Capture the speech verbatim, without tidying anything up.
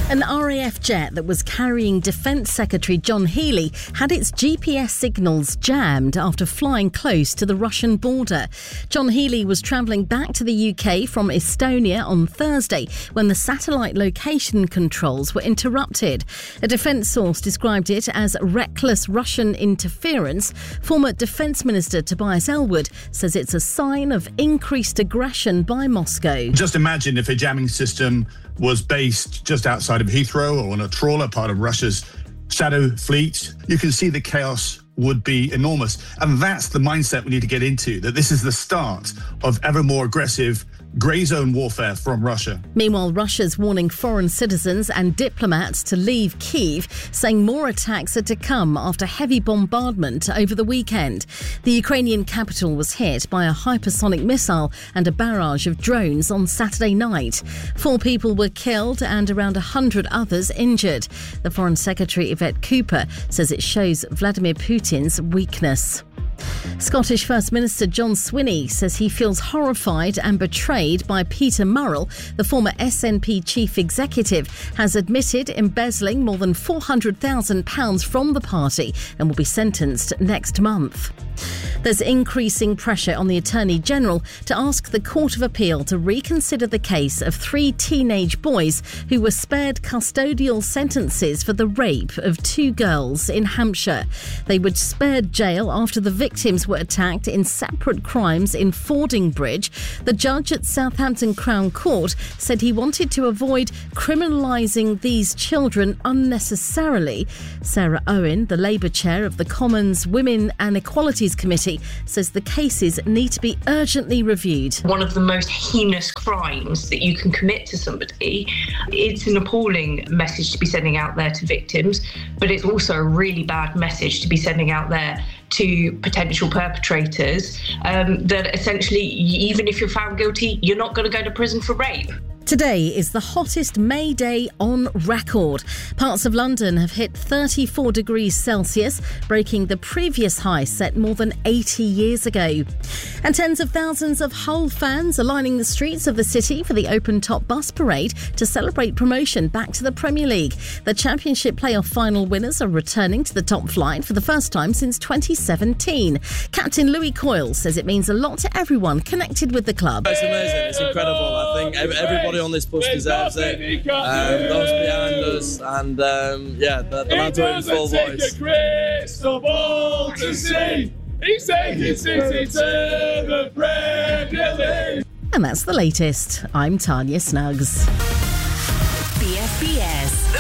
An R A F jet that was carrying Defence Secretary John Healey had its G P S signals jammed after flying close to the Russian border. John Healey was travelling back to the U K from Estonia on Thursday when the satellite location controls were interrupted. A defence source described it as reckless Russian interference. Former Defence Minister Tobias Ellwood says it's a sign of increased aggression by Moscow. Just imagine if a jamming system was based just outside of Heathrow or on a trawler, part of Russia's shadow fleet. You can see the chaos would be enormous. And that's the mindset we need to get into, that this is the start of ever more aggressive grey zone warfare from Russia. Meanwhile, Russia's warning foreign citizens and diplomats to leave Kyiv, saying more attacks are to come after heavy bombardment over the weekend. The Ukrainian capital was hit by a hypersonic missile and a barrage of drones on Saturday night. Four people were killed and around one hundred others injured. The Foreign Secretary Yvette Cooper says it shows Vladimir Putin's weakness. Scottish First Minister John Swinney says he feels horrified and betrayed by Peter Murrell. The former S N P chief executive has admitted embezzling more than four hundred thousand pounds from the party and will be sentenced next month. There's increasing pressure on the Attorney General to ask the Court of Appeal to reconsider the case of three teenage boys who were spared custodial sentences for the rape of two girls in Hampshire. They were spared jail after the victims were attacked in separate crimes in Fordingbridge. The judge at Southampton Crown Court said he wanted to avoid criminalising these children unnecessarily. Sarah Owen, the Labour chair of the Commons Women and Equalities Committee, says the cases need to be urgently reviewed. One of the most heinous crimes that you can commit to somebody. It's an appalling message to be sending out there to victims, but it's also a really bad message to be sending out there to potential perpetrators, um, that essentially, even if you're found guilty, you're not going to go to prison for rape. Today is the hottest May day on record. Parts of London have hit thirty-four degrees Celsius, breaking the previous high set more than eighty years ago. And tens of thousands of Hull fans are lining the streets of the city for the open-top bus parade to celebrate promotion back to the Premier League. The Championship playoff final winners are returning to the top flight for the first time since twenty seventeen. Captain Louis Coyle says it means a lot to everyone connected with the club. It's amazing. It's incredible. I think everybody on this bus deserves it. Um, those behind us, and um, yeah, the, the lads are in full voice. And that's the latest. I'm Tanya Snuggs. B F B S.